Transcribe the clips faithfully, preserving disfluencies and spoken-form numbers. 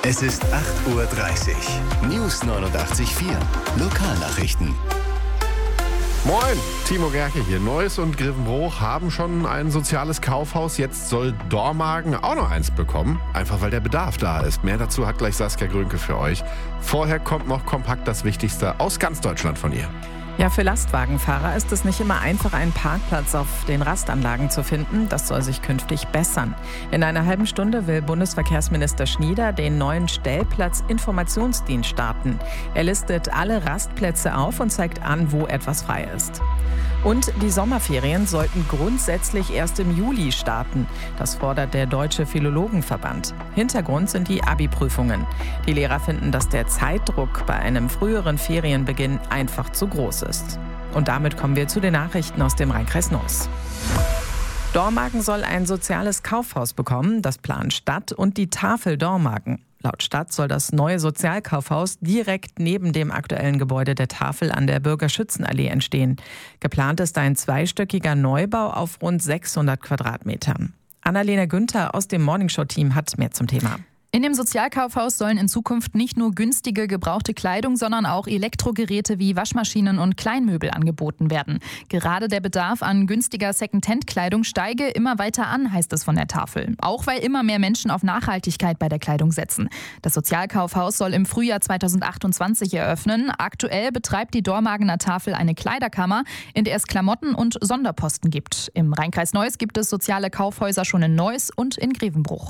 Es ist acht Uhr dreißig. News neunundachtzig Komma vier. Lokalnachrichten. Moin, Timo Gerke hier. Neuss und Grevenbroich haben schon ein soziales Kaufhaus. Jetzt soll Dormagen auch noch eins bekommen. Einfach weil der Bedarf da ist. Mehr dazu hat gleich Saskia Grönke für euch. Vorher kommt noch kompakt das Wichtigste aus ganz Deutschland von ihr. Ja, für Lastwagenfahrer ist es nicht immer einfach, einen Parkplatz auf den Rastanlagen zu finden. Das soll sich künftig bessern. In einer halben Stunde will Bundesverkehrsminister Schnieder den neuen Stellplatzinformationsdienst starten. Er listet alle Rastplätze auf und zeigt an, wo etwas frei ist. Und die Sommerferien sollten grundsätzlich erst im Juli starten. Das fordert der Deutsche Philologenverband. Hintergrund sind die Abi-Prüfungen. Die Lehrer finden, dass der Zeitdruck bei einem früheren Ferienbeginn einfach zu groß ist. Und damit kommen wir zu den Nachrichten aus dem Rheinkreis Neuss. Dormagen soll ein soziales Kaufhaus bekommen, das planen Stadt und die Tafel Dormagen. Laut Stadt soll das neue Sozialkaufhaus direkt neben dem aktuellen Gebäude der Tafel an der Bürgerschützenallee entstehen. Geplant ist ein zweistöckiger Neubau auf rund sechshundert Quadratmetern. Annalena Günther aus dem Morningshow-Team hat mehr zum Thema. In dem Sozialkaufhaus sollen in Zukunft nicht nur günstige gebrauchte Kleidung, sondern auch Elektrogeräte wie Waschmaschinen und Kleinmöbel angeboten werden. Gerade der Bedarf an günstiger Second-Hand-Kleidung steige immer weiter an, heißt es von der Tafel. Auch weil immer mehr Menschen auf Nachhaltigkeit bei der Kleidung setzen. Das Sozialkaufhaus soll im Frühjahr zweitausendachtundzwanzig eröffnen. Aktuell betreibt die Dormagener Tafel eine Kleiderkammer, in der es Klamotten und Sonderposten gibt. Im Rheinkreis Neuss gibt es soziale Kaufhäuser schon in Neuss und in Grevenbroich.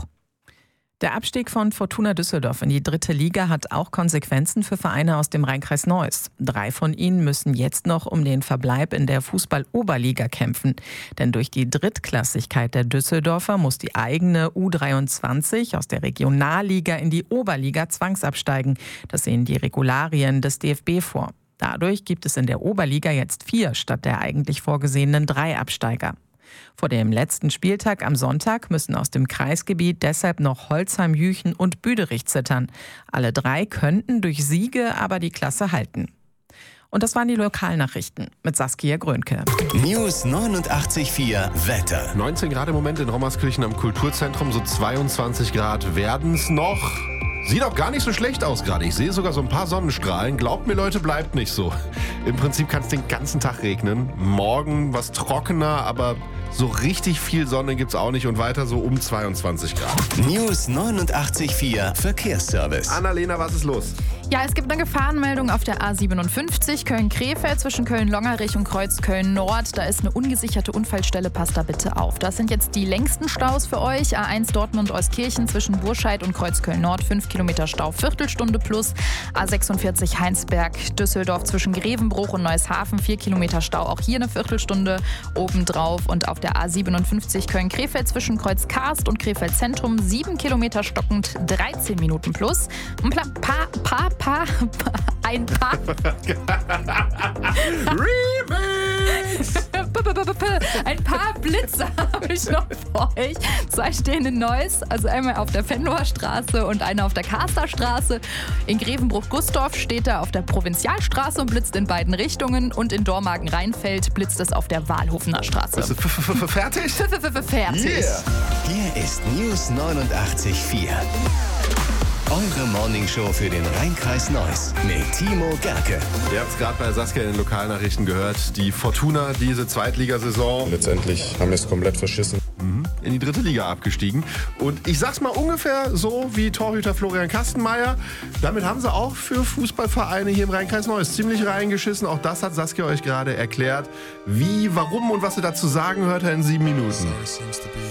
Der Abstieg von Fortuna Düsseldorf in die dritte Liga hat auch Konsequenzen für Vereine aus dem Rheinkreis Neuss. Drei von ihnen müssen jetzt noch um den Verbleib in der Fußball-Oberliga kämpfen. Denn durch die Drittklassigkeit der Düsseldorfer muss die eigene U dreiundzwanzig aus der Regionalliga in die Oberliga zwangsabsteigen. Das sehen die Regularien des D F B vor. Dadurch gibt es in der Oberliga jetzt vier statt der eigentlich vorgesehenen drei Absteiger. Vor dem letzten Spieltag am Sonntag müssen aus dem Kreisgebiet deshalb noch Holzheim, Jüchen und Büderich zittern. Alle drei könnten durch Siege aber die Klasse halten. Und das waren die Lokalnachrichten mit Saskia Grönke. News neunundachtzig Komma vier Wetter. neunzehn Grad im Moment in Rommerskirchen am Kulturzentrum, so zweiundzwanzig Grad werden es noch. Sieht auch gar nicht so schlecht aus gerade. Ich sehe sogar so ein paar Sonnenstrahlen. Glaubt mir, Leute, bleibt nicht so. Im Prinzip kann es den ganzen Tag regnen. Morgen was trockener, aber so richtig viel Sonne gibt's auch nicht und weiter so um zweiundzwanzig Grad. News neunundachtzig Komma vier Verkehrsservice. Annalena, was ist los? Ja, es gibt eine Gefahrenmeldung auf der A siebenundfünfzig Köln-Krefeld zwischen Köln-Longerich und Kreuz Köln-Nord. Da ist eine ungesicherte Unfallstelle, passt da bitte auf. Das sind jetzt die längsten Staus für euch. A eins Dortmund-Euskirchen zwischen Burscheid und Kreuz Köln-Nord, fünf Kilometer Stau, Viertelstunde plus. A sechsundvierzig Heinsberg-Düsseldorf zwischen Grevenbroich und Neueshafen, vier Kilometer Stau, auch hier eine Viertelstunde obendrauf. Und auf der A siebenundfünfzig Köln-Krefeld zwischen Kreuz Karst und Krefeld Zentrum, sieben Kilometer stockend, dreizehn Minuten plus. Ein paar, paar, paar, paar, ein paar. Remix! Ein paar Blitze habe ich noch für euch. Zwei stehen in Neuss, also einmal auf der Venloer Straße und einer auf der Kaster Straße. In Grevenbroich-Gussdorf steht er auf der Provinzialstraße und blitzt in beiden Richtungen. Und in Dormagen-Rheinfeld blitzt es auf der Wahlhofener Straße. Bist du fertig? Fertig. Yeah. Hier ist News neunundachtzig Komma vier. Eure Morningshow für den Rheinkreis Neuss mit Timo Gerke. Ihr habt es gerade bei Saskia in den Lokalnachrichten gehört. Die Fortuna, diese Zweitligasaison, Letztendlich haben wir es komplett verschissen. in die dritte Liga abgestiegen. Und ich sag's mal ungefähr so wie Torhüter Florian Kastenmeier. Damit haben sie auch für Fußballvereine hier im Rheinkreis Neuss ziemlich reingeschissen. Auch das hat Saskia euch gerade erklärt. Wie, warum und was sie dazu sagen, hört er in sieben Minuten.